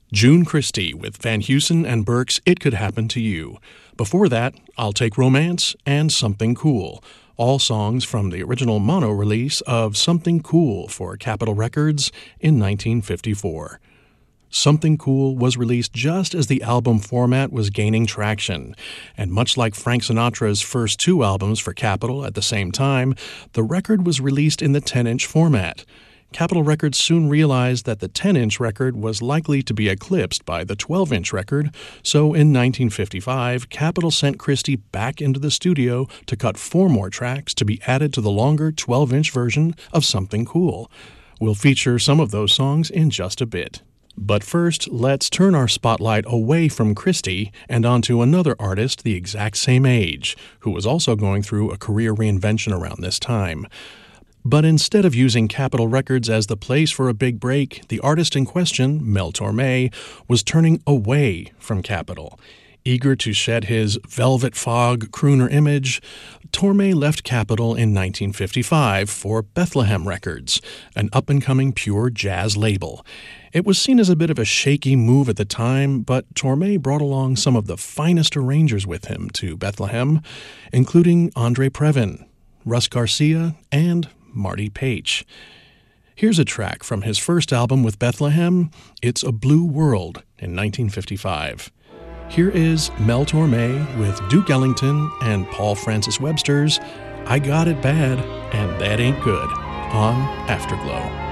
June Christy with Van Heusen and Burke's It Could Happen to You. Before that, I'll Take Romance and Something Cool, all songs from the original mono release of Something Cool for Capitol Records in 1954. Something Cool was released just as the album format was gaining traction, and much like Frank Sinatra's first two albums for Capitol at the same time, the record was released in the 10-inch format. Capitol Records soon realized that the 10-inch record was likely to be eclipsed by the 12-inch record, so in 1955, Capitol sent Christy back into the studio to cut 4 more tracks to be added to the longer 12-inch version of Something Cool. We'll feature some of those songs in just a bit. But first, let's turn our spotlight away from Christy and onto another artist the exact same age, who was also going through a career reinvention around this time. But instead of using Capitol Records as the place for a big break, the artist in question, Mel Torme, was turning away from Capitol. Eager to shed his Velvet Fog crooner image, Torme left Capitol in 1955 for Bethlehem Records, an up-and-coming pure jazz label. It was seen as a bit of a shaky move at the time, but Torme brought along some of the finest arrangers with him to Bethlehem, including Andre Previn, Russ Garcia, and Marty Paich. Here's a track from his first album with Bethlehem, It's a Blue World, in 1955. Here is Mel Torme with Duke Ellington and Paul Francis Webster's I Got It Bad and That Ain't Good on Afterglow.